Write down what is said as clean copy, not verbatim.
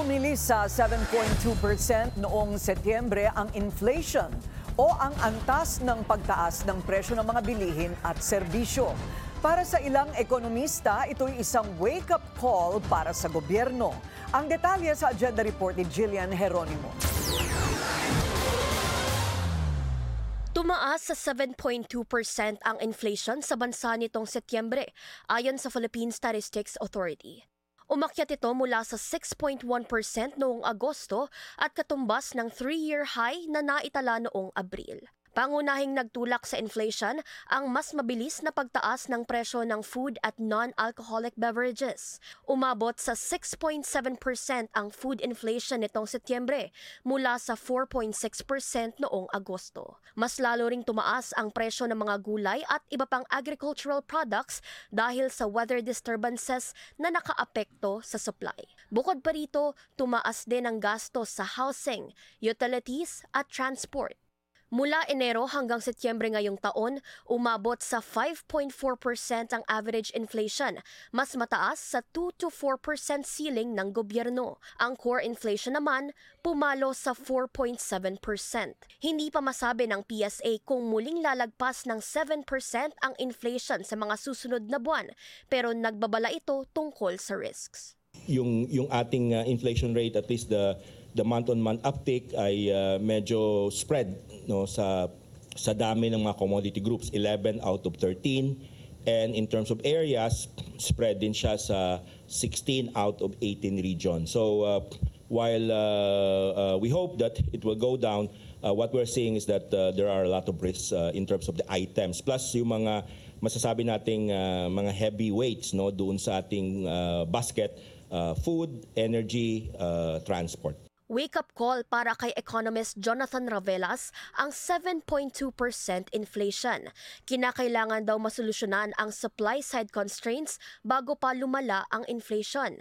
Bumili sa 7.2% noong Setyembre ang inflation o ang antas ng pagtaas ng presyo ng mga bilihin at serbisyo. Para sa ilang ekonomista, ito'y isang wake-up call para sa gobyerno. Ang detalye sa agenda report ni Jillian Geronimo. Tumaas sa 7.2% ang inflation sa bansa nitong Setyembre, ayon sa Philippine Statistics Authority. Umakyat ito mula sa 6.1% noong Agosto at katumbas ng 3-year high na naitala noong Abril. Pangunahing nagtulak sa inflation ang mas mabilis na pagtaas ng presyo ng food at non-alcoholic beverages. Umabot sa 6.7% ang food inflation nitong Setyembre mula sa 4.6% noong Agosto. Mas lalo ring tumaas ang presyo ng mga gulay at iba pang agricultural products dahil sa weather disturbances na nakaapekto sa supply. Bukod pa rito, tumaas din ang gastos sa housing, utilities at transport. Mula Enero hanggang Setyembre ngayong taon, umabot sa 5.4% ang average inflation, mas mataas sa 2 to 4% ceiling ng gobyerno. Ang core inflation naman, pumalo sa 4.7%. Hindi pa masabi ng PSA kung muling lalagpas ng 7% ang inflation sa mga susunod na buwan, pero nagbabala ito tungkol sa risks. Yung ating inflation rate, at least the month-on-month uptick ay medyo spread, no, sa dami ng mga commodity groups, 11 out of 13, and in terms of areas, spread din siya sa 16 out of 18 regions. So while we hope that it will go down, what we're seeing is that there are a lot of risks in terms of the items, plus yung mga masasabi nating mga heavyweights, no, doon sa ating basket, food, energy, transport. Wake-up call para kay economist Jonathan Ravelas ang 7.2% inflation. Kinakailangan daw masolusyonan ang supply-side constraints bago pa lumala ang inflation.